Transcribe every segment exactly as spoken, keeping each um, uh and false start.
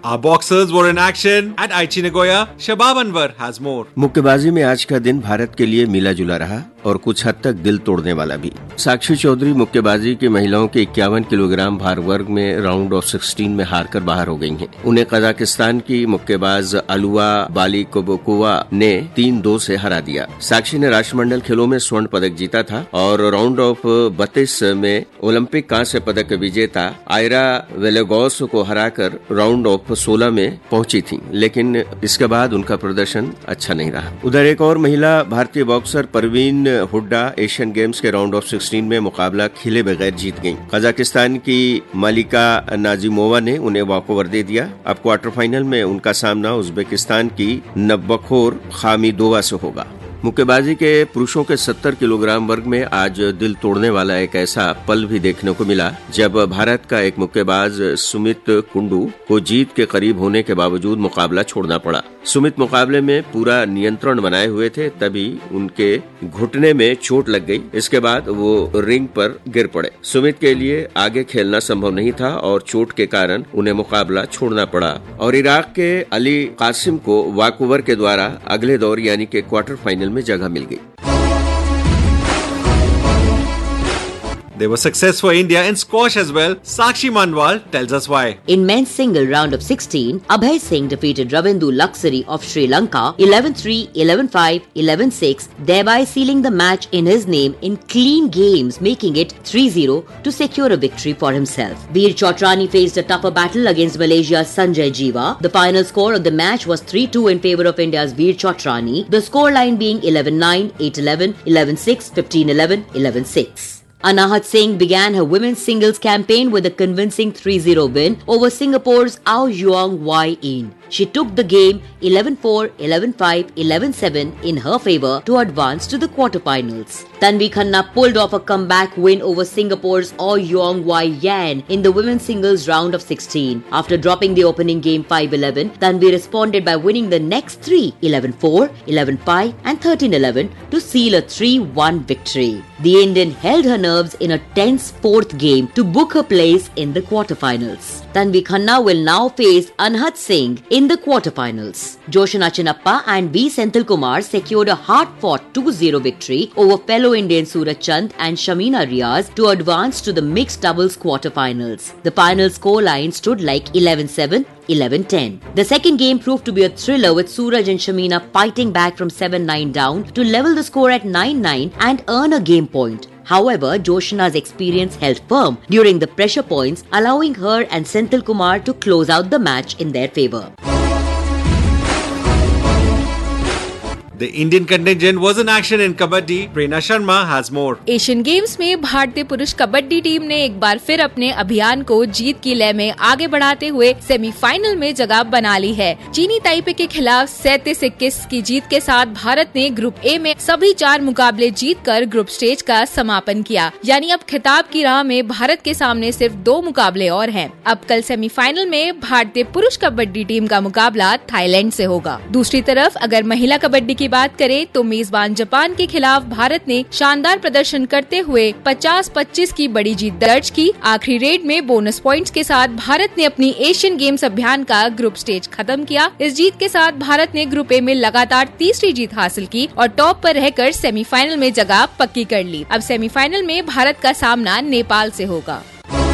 Our boxers were in action at Aichi Nagoya. Shabab Anwar has more. मुक्केबाजी में आज का दिन भारत के लिए मिला जुला रहा और कुछ हद तक दिल तोड़ने वाला भी। साक्षी चौधरी मुक्केबाजी की महिलाओं के इक्यावन किलोग्राम भार वर्ग में राउंड ऑफ सोलह में हारकर बाहर हो गई हैं। उन्हें कजाकिस्तान की मुक्केबाज अलुआ बालिकोबोकोवा ने तीन दो से हरा दिया। साक्षी ने राष्ट्रमंडल खेलों में स्वर्ण पदक जीता था और राउंड ऑफ बत्तीस में ओलंपिक कांस्य पदक विजेता आयरा वेलेगोस को हराकर राउंड ऑफ सोलह में पहुंची थी, लेकिन इसके बाद उनका प्रदर्शन अच्छा नहीं रहा। उधर एक और महिला भारतीय boxer Parveen Hooda Asian games के राउंड ऑफ सोलह में मुकाबला खेले बगैर जीत गईं। कजाकिस्तान की मालिका नाजिमोवा ने उन्हें वॉकओवर दे दिया। अब क्वार्टर फाइनल में उनका सामना उज्बेकिस्तान की नब्बखोर खामिदोवा से होगा। मुक्केबाजी के पुरुषों के सत्तर किलोग्राम वर्ग में आज दिल तोड़ने वाला एक ऐसा पल भी देखने को मिला जब भारत का एक मुक्केबाज सुमित कुंडू को जीत के करीब होने के बावजूद मुकाबला छोड़ना पड़ा। सुमित मुकाबले में पूरा नियंत्रण बनाए हुए थे, तभी उनके घुटने में चोट लग गई। इसके बाद वो रिंग पर गिर पड़े। सुमित के लिए आगे खेलना संभव नहीं था और चोट के कारण उन्हें मुकाबला छोड़ना पड़ा और इराक के अली कासिम को वॉकओवर के द्वारा अगले दौर यानी के क्वार्टर फाइनल में जगह मिल गई। There was success for India in squash as well. Sakshi Manwal tells us why. In men's single round of sixteen, Abhay Singh defeated Ravindu Laksari of Sri Lanka eleven three, eleven five, eleven six, thereby sealing the match in his name in clean games, making it three zero to secure a victory for himself. Veer Chotrani faced a tougher battle against Malaysia's Sanjay Jiva. The final score of the match was three two in favour of India's Veer Chotrani, the scoreline being eleven nine, eight eleven, eleven six, fifteen eleven, eleven six. Anahat Singh began her women's singles campaign with a convincing three zero win over Singapore's Ao Yuang Wai Yin. She took the game eleven four, eleven five, eleven seven in her favour to advance to the quarterfinals. Tanvi Khanna pulled off a comeback win over Singapore's Ao Yuang Wai Yan in the women's singles round of sixteen. After dropping the opening game five eleven, Tanvi responded by winning the next three eleven four, eleven five and thirteen eleven to seal a three one victory. The Indian held her nerves in a tense fourth game to book her place in the quarterfinals. Tanvi Khanna will now face Anhat Singh in the quarterfinals. Joshna Chinappa and V. Senthil Kumar secured a hard-fought two zero victory over fellow Indian Suraj Chand and Shamina Riaz to advance to the mixed doubles quarterfinals. The final scoreline stood like eleven seven, eleven ten. The second game proved to be a thriller with Suraj and Shamina fighting back from seven nine down to level the score at nine nine and earn a game point. However, Joshna's experience held firm during the pressure points, allowing her and Senthil Kumar to close out the match in their favour. The Indian contingent was in action in Kabaddi. Prerna Sharma has more. Asian games में भारतीय पुरुष kabaddi team ने एक बार फिर अपने अभियान को जीत की लय में आगे बढ़ाते हुए सेमीफाइनल में जगह बना ली है। चीनी ताइपे के खिलाफ सैंतीस इक्कीस की जीत के साथ भारत ने ग्रुप ए में सभी चार मुकाबले जीतकर ग्रुप स्टेज का समापन किया। यानी अब खिताब की राह में भारत के सामने सिर्फ दो मुकाबले और हैं। अब कल सेमीफाइनल में भारतीय पुरुष कबड्डी टीम का मुकाबला थाईलैंड से होगा। दूसरी तरफ अगर महिला कबड्डी की बात करें तो मेजबान जापान के खिलाफ भारत ने शानदार प्रदर्शन करते हुए पचास पच्चीस की बड़ी जीत दर्ज की। आखिरी रेड में बोनस पॉइंट्स के साथ भारत ने अपनी एशियन गेम्स अभियान का ग्रुप स्टेज खत्म किया। इस जीत के साथ भारत ने ग्रुप ए में लगातार तीसरी जीत हासिल की और टॉप पर रहकर सेमीफाइनल में जगह पक्की कर ली। अब सेमीफाइनल में भारत का सामना नेपाल से होगा।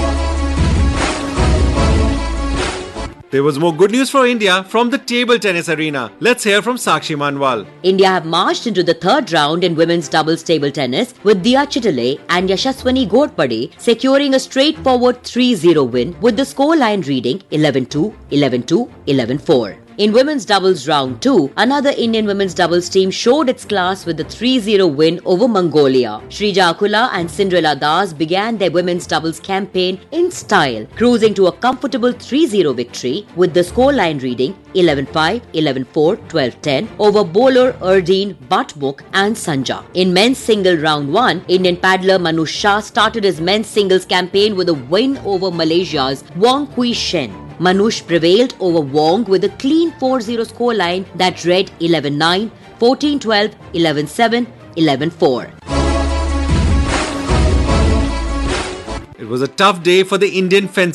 There was more good news for India from the table tennis arena. Let's hear from Sakshi Manwal. India have marched into the third round in women's doubles table tennis with Diya Chitale and Yashaswani Ghodpade securing a straightforward three zero win with the scoreline reading eleven two, eleven two, eleven four. In women's doubles round two, another Indian women's doubles team showed its class with a three zero win over Mongolia. Shrija Akula and Cinderella Das began their women's doubles campaign in style, cruising to a comfortable three zero victory with the scoreline reading eleven five, eleven four, twelve ten over Bowler, Erdene, Butmuk and Sanja. In men's single round one, Indian paddler Manush Shah started his men's singles campaign with a win over Malaysia's Wong Kui Shen. Manush prevailed over Wong with a clean four zero scoreline that read eleven nine, fourteen twelve, eleven seven, eleven four. It was a tough day for the Indian fencing